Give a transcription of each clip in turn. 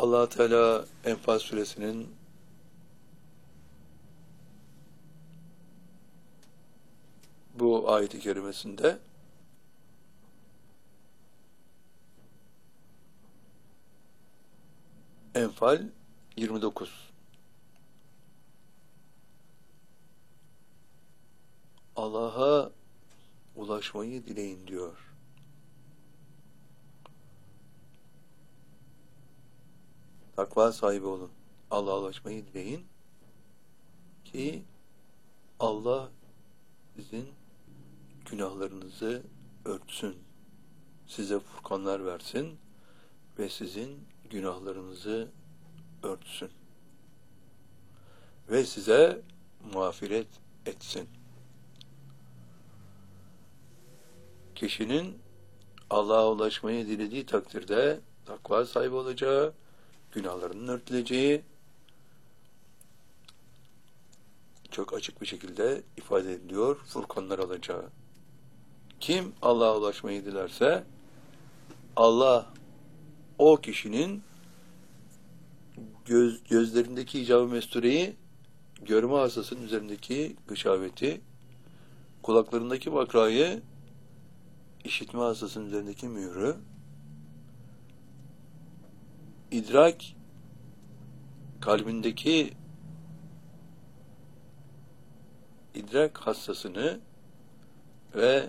Allah Teala Enfal suresinin bu ayet-i kerimesinde Enfal 29 Allah'a ulaşmayı dileyin diyor. Takva sahibi olun. Allah'a ulaşmayı dileyin ki Allah sizin günahlarınızı örtsün. Size furkanlar versin ve sizin günahlarınızı örtsün. Ve size mağfiret etsin. Kişinin Allah'a ulaşmayı dilediği takdirde takva sahibi olacağı, günahlarının örtüleceği çok açık bir şekilde ifade ediliyor, furkanlar alacağı. Kim Allah'a ulaşmayı dilerse Allah o kişinin gözlerindeki icab-ı mestureyi, görme hastasının üzerindeki gışaveti, kulaklarındaki bakrayı, işitme hastasının üzerindeki mührü, idrak, kalbindeki idrak hastasını ve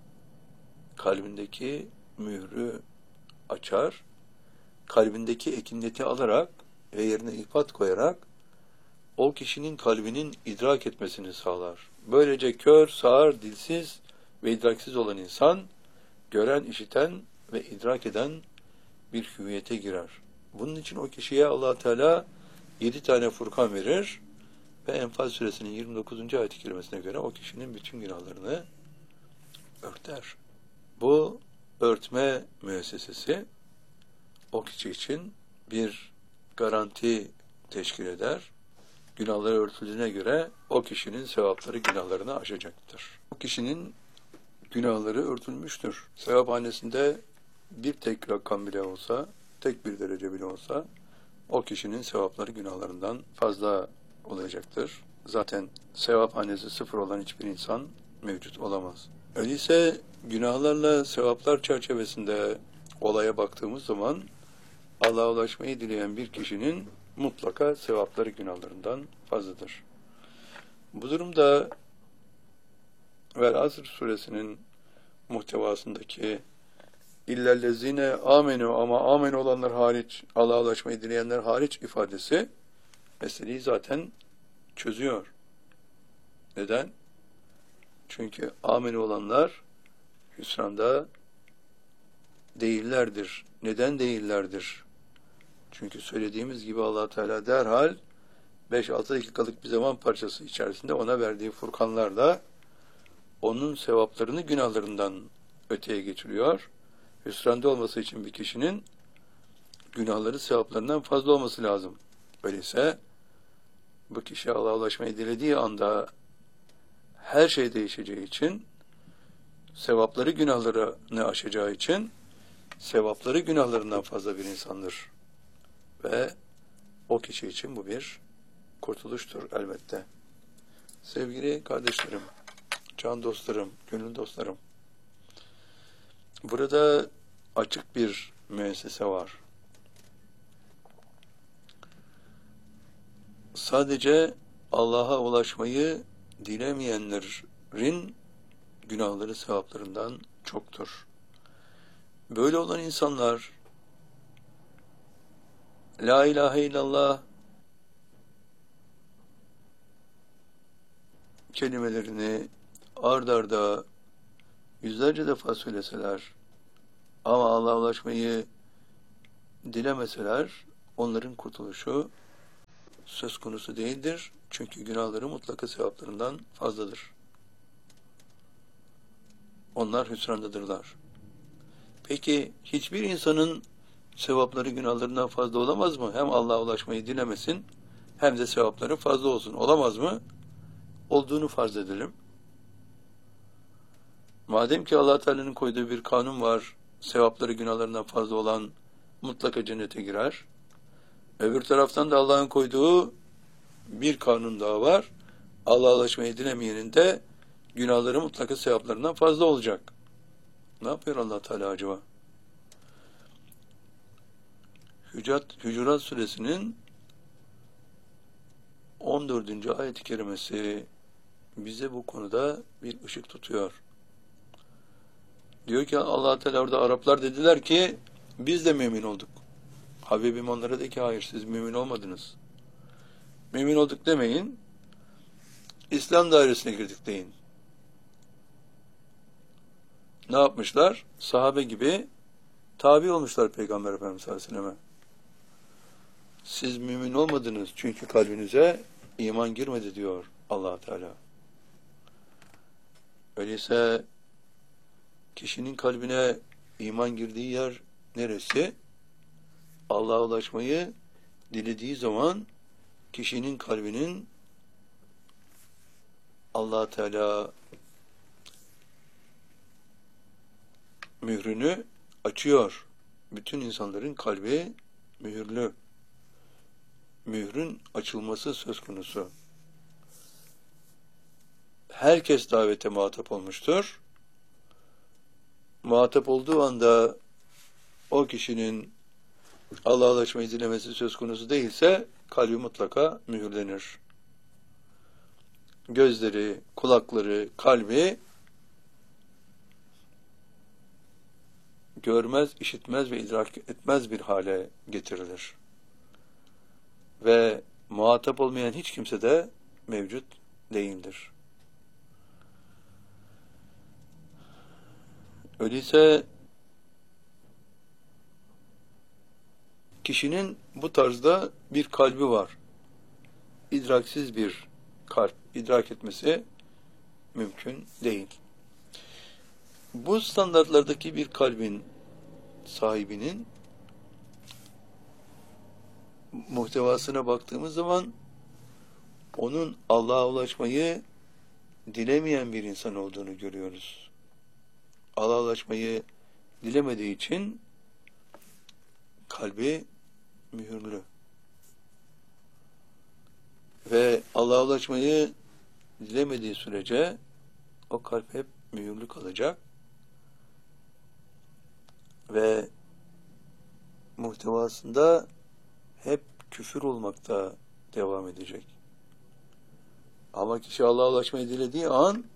kalbindeki mührü açar, kalbindeki ekinleti alarak ve yerine ifat koyarak o kişinin kalbinin idrak etmesini sağlar. Böylece kör, sağır, dilsiz ve idraksiz olan insan, gören, işiten ve idrak eden bir hüviyete girer. Bunun için o kişiye Allah Teala 7 tane furkan verir ve Enfal suresinin 29. ayet-i kerimesine göre o kişinin bütün günahlarını örter. Bu örtme müessesesi o kişi için bir garanti teşkil eder. Günahları örtüldüğüne göre o kişinin sevapları günahlarını aşacaktır. O kişinin günahları örtülmüştür. Sevaphanesinde bir tek rakam bile olsa, tek bir derece bile olsa o kişinin sevapları günahlarından fazla olacaktır. Zaten sevaphanesi sıfır olan hiçbir insan mevcut olamaz. Öyleyse günahlarla sevaplar çerçevesinde olaya baktığımız zaman Allah'a ulaşmayı dileyen bir kişinin mutlaka sevapları günahlarından fazladır. Bu durumda Vel Asr suresinin muhtevasındaki illellezine amenu ama amen olanlar hariç, Allah'a ulaşmayı dileyenler hariç ifadesi meseleyi zaten çözüyor. Neden? Çünkü amen olanlar hüsranda değillerdir. Neden değillerdir? Çünkü söylediğimiz gibi Allah Teala derhal 5-6 dakikalık bir zaman parçası içerisinde ona verdiği furkanlarla onun sevaplarını günahlarından öteye geçiriyor. Hüsranda olması için bir kişinin günahları sevaplarından fazla olması lazım. Öyleyse bu kişi Allah'a ulaşmayı dilediği anda her şey değişeceği için, sevapları günahlarını aşacağı için sevapları günahlarından fazla bir insandır. Ve o kişi için bu bir kurtuluştur elbette. Sevgili kardeşlerim, can dostlarım, gönül dostlarım, burada açık bir müessese var. Sadece Allah'a ulaşmayı dilemeyenlerin günahları sevaplarından çoktur. Böyle olan insanlar La ilahe illallah kelimelerini ard arda yüzlerce defa söyleseler ama Allah'a ulaşmayı dilemeseler onların kurtuluşu söz konusu değildir. Çünkü günahları mutlaka sevaplarından fazladır. Onlar hüsrandadırlar. Peki hiçbir insanın sevapları günahlarından fazla olamaz mı? Hem Allah'a ulaşmayı dilemesin hem de sevapları fazla olsun. Olamaz mı? Olduğunu farz edelim. Madem ki Allah Teala'nın koyduğu bir kanun var, sevapları günahlarından fazla olan mutlaka cennete girer. Öbür taraftan da Allah'ın koyduğu bir kanun daha var. Allah'a ulaşmayı dilemeyenin de günahları mutlaka sevaplarından fazla olacak. Ne yapıyor Allah Teala acaba? Hucurat suresinin 14. ayet-i kerimesi bize bu konuda bir ışık tutuyor. Diyor ki Allah Teala orada Araplar dediler ki biz de mümin olduk. Habibim onlara de ki hayır siz mümin olmadınız. Mümin olduk demeyin. İslam dairesine girdik deyin. Ne yapmışlar? Sahabe gibi tabi olmuşlar Peygamber Efendimiz sallallahu aleyhi ve selleme. Siz mümin olmadınız çünkü kalbinize iman girmedi diyor Allah Teala. Öyleyse kişinin kalbine iman girdiği yer neresi? Allah'a ulaşmayı dilediği zaman kişinin kalbinin Allah Teala mührünü açıyor. Bütün insanların kalbi mühürlü. Mührün açılması söz konusu. Herkes davete muhatap olmuştur. Muhatap olduğu anda o kişinin Allah'a ulaşmayı dilemesi söz konusu değilse kalbi mutlaka mühürlenir. Gözleri, kulakları, kalbi görmez, işitmez ve idrak etmez bir hale getirilir. Ve muhatap olmayan hiç kimse de mevcut değildir. Öyleyse kişinin bu tarzda bir kalbi var. İdraksiz bir kalp. İdrak etmesi mümkün değil. Bu standartlardaki bir kalbin sahibinin muhtevasına baktığımız zaman onun Allah'a ulaşmayı dilemeyen bir insan olduğunu görüyoruz. Allah'a ulaşmayı dilemediği için kalbi mühürlü. Ve Allah'a ulaşmayı dilemediği sürece o kalp hep mühürlü kalacak ve muhtevasında hep küfür olmakta devam edecek. Ama kişi Allah'a ulaşmayı dilediği an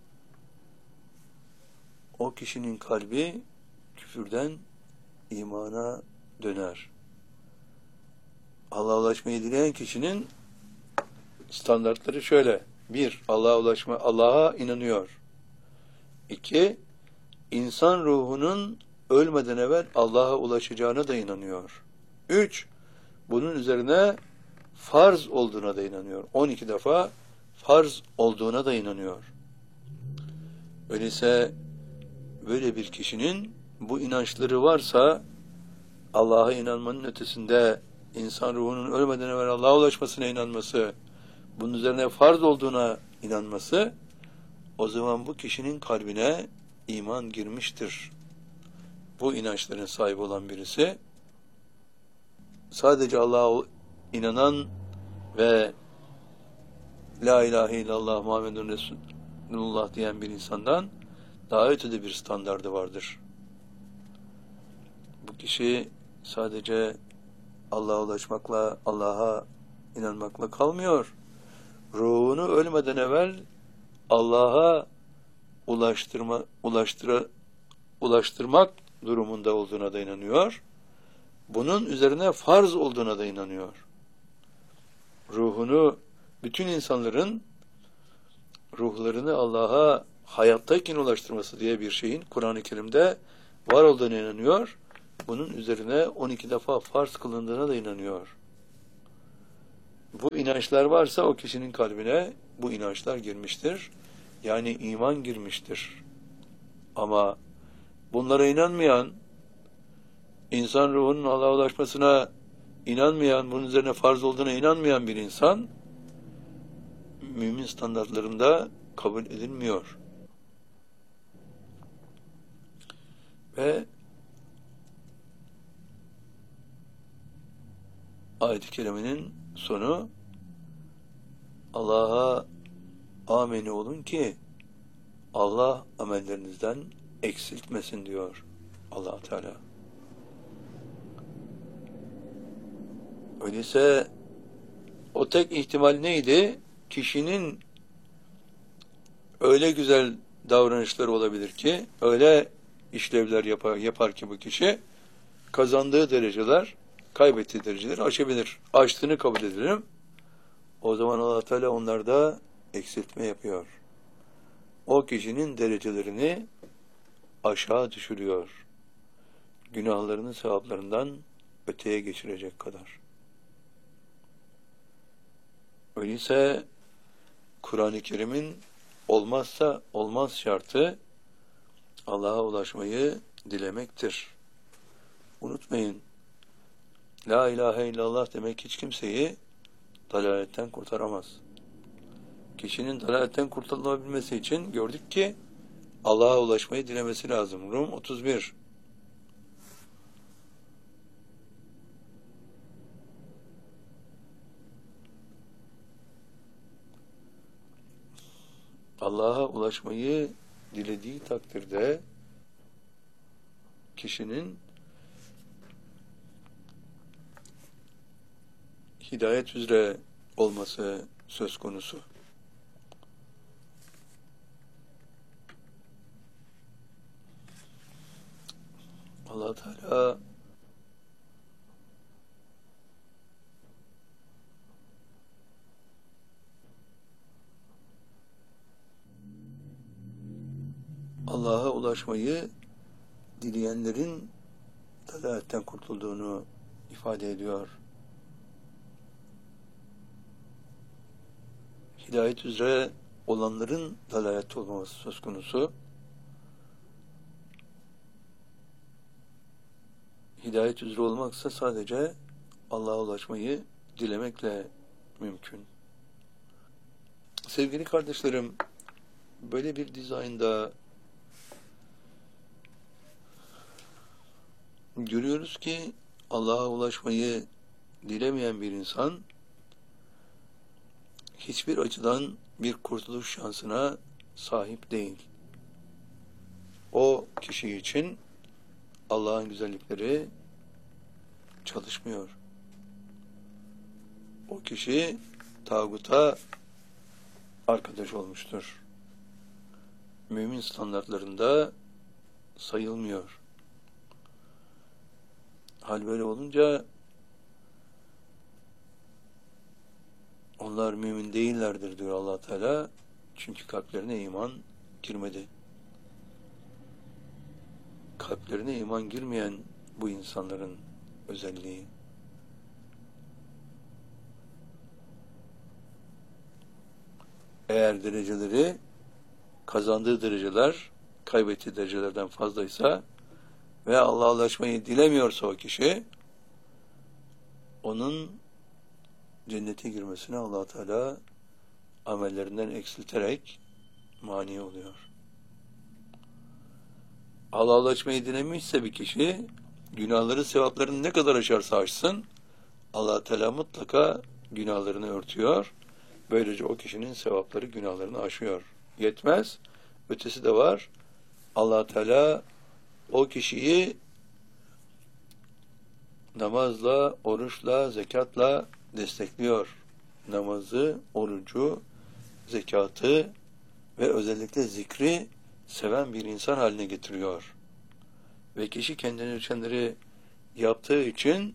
o kişinin kalbi küfürden imana döner. Allah'a ulaşmayı dileyen kişinin standartları şöyle. 1. Allah'a inanıyor. 2. İnsan ruhunun ölmeden evvel Allah'a ulaşacağına da inanıyor. 3. Bunun üzerine farz olduğuna da inanıyor. 12 defa farz olduğuna da inanıyor. Öyleyse böyle bir kişinin bu inançları varsa Allah'a inanmanın ötesinde insan ruhunun ölmeden evvel Allah'a ulaşmasına inanması, bunun üzerine farz olduğuna inanması, o zaman bu kişinin kalbine iman girmiştir. Bu inançların sahibi olan birisi, sadece Allah'a inanan ve La ilahe illallah Muhammedun Resulullah diyen bir insandan daha ötede bir standardı vardır. Bu kişi sadece Allah'a ulaşmakla, Allah'a inanmakla kalmıyor. Ruhunu ölmeden evvel Allah'a ulaştırmak durumunda olduğuna da inanıyor. Bunun üzerine farz olduğuna da inanıyor. Bütün insanların ruhlarını Allah'a hayattayken ulaştırması diye bir şeyin Kur'an-ı Kerim'de var olduğuna inanıyor. Bunun üzerine 12 defa farz kılındığına da inanıyor. Bu inançlar varsa o kişinin kalbine bu inançlar girmiştir. Yani iman girmiştir. Ama bunlara inanmayan, insan ruhunun Allah'a ulaşmasına inanmayan, bunun üzerine farz olduğuna inanmayan bir insan mümin standartlarında kabul edilmiyor. Ve ayet-i kerimenin sonu Allah'a ameni olun ki Allah amellerinizden eksiltmesin diyor Allah Teala. Öyleyse o tek ihtimal neydi? Kişinin öyle güzel davranışları olabilir ki, öyle işlevler yapar ki bu kişi, kazandığı dereceler, kaybettiği dereceleri aşabilir. Aştığını kabul edelim. O zaman Allah Teala onlarda eksiltme yapıyor. O kişinin derecelerini aşağı düşürüyor. Günahlarının sevaplarından öteye geçirecek kadar. Öyleyse Kur'an-ı Kerim'in olmazsa olmaz şartı Allah'a ulaşmayı dilemektir. Unutmayın, La ilahe illallah demek hiç kimseyi dalaletten kurtaramaz. Kişinin dalaletten kurtulabilmesi için gördük ki Allah'a ulaşmayı dilemesi lazım. Rum 31. Allah'a ulaşmayı dilediği takdirde kişinin hidayet üzere olması söz konusu. Allah Teala Allah'a ulaşmayı dileyenlerin dalaletten kurtulduğunu ifade ediyor. Hidayet üzere olanların dalalette olmaması söz konusu. Hidayet üzere olmaksa sadece Allah'a ulaşmayı dilemekle mümkün. Sevgili kardeşlerim, böyle bir dizaynda görüyoruz ki Allah'a ulaşmayı dilemeyen bir insan hiçbir açıdan bir kurtuluş şansına sahip değil. O kişi için Allah'ın güzellikleri çalışmıyor. O kişi tağuta arkadaş olmuştur. Mümin standartlarında sayılmıyor. Hal böyle olunca onlar mümin değillerdir diyor Allah Teala. Çünkü kalplerine iman girmedi. Kalplerine iman girmeyen bu insanların özelliği. Eğer dereceleri, kazandığı dereceler, kaybettiği derecelerden fazlaysa ve Allah'a ulaşmayı dilemiyorsa o kişi, onun cennete girmesine Allah Teala amellerinden eksilterek mani oluyor. Allah'a ulaşmayı dilemişse bir kişi, günahları sevaplarını ne kadar aşarsa aşsın, Allah Teala mutlaka günahlarını örtüyor. Böylece o kişinin sevapları günahlarını aşıyor. Yetmez. Ötesi de var. Allah Teala o kişiyi namazla, oruçla, zekatla destekliyor. Namazı, orucu, zekatı ve özellikle zikri seven bir insan haline getiriyor. Ve kişi kendine düşenleri yaptığı için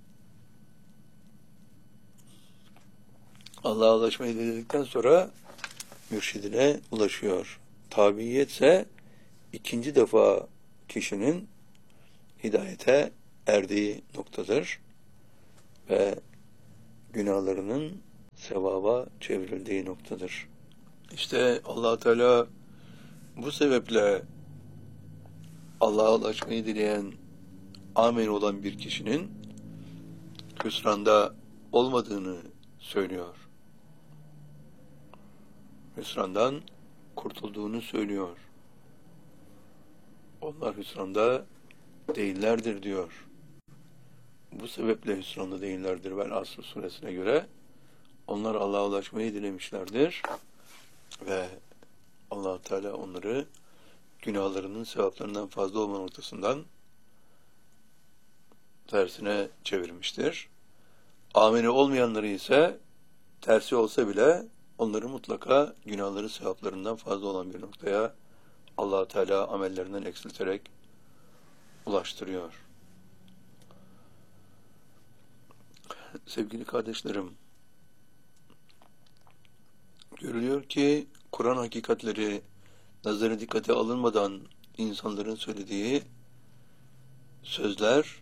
Allah'a ulaşmayı diledikten sonra mürşidine ulaşıyor. Tabiyetse ikinci defa kişinin hidayete erdiği noktadır ve günahlarının sevaba çevrildiği noktadır. İşte Allah Teala bu sebeple Allah'a ulaşmayı dileyen, amin olan bir kişinin hüsranda olmadığını söylüyor. Hüsrandan kurtulduğunu söylüyor. Onlar hüsranda değillerdir diyor. Bu sebeple hüsranda değillerdir. Vel Asr suresine göre onlar Allah'a ulaşmayı dilemişlerdir ve Allah Teala onları günahlarının sevaplarından fazla olma noktasından tersine çevirmiştir. Ameli olmayanları ise tersi olsa bile onları mutlaka günahları sevaplarından fazla olan bir noktaya Allah Teala amellerinden eksilterek ulaştırıyor. Sevgili kardeşlerim, görülüyor ki Kur'an hakikatleri nazara dikkate alınmadan insanların söylediği sözler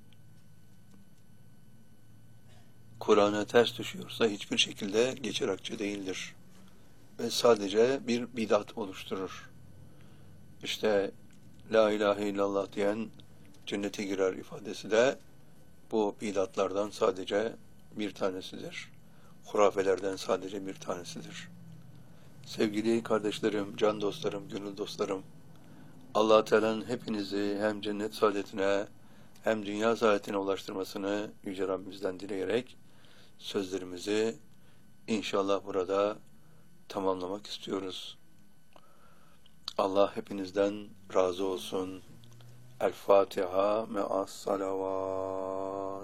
Kur'an'a ters düşüyorsa hiçbir şekilde geçer akçe değildir. Ve sadece bir bidat oluşturur. İşte La ilahe illallah diyen cennete girer ifadesi de bu bidatlardan sadece bir tanesidir. Hurafelerden sadece bir tanesidir. Sevgili kardeşlerim, can dostlarım, gönül dostlarım, Allah Teala'nın hepinizi hem cennet saadetine hem dünya saadetine ulaştırmasını Yüce Rabbimizden dileyerek sözlerimizi inşallah burada tamamlamak istiyoruz. Allah hepinizden razı olsun. El Fatiha me'as salavat.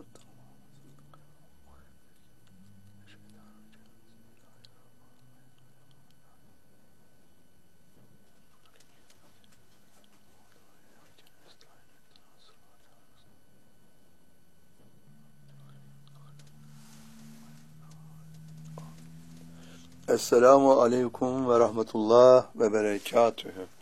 Esselamu aleyküm ve rahmetullah ve berekatühü.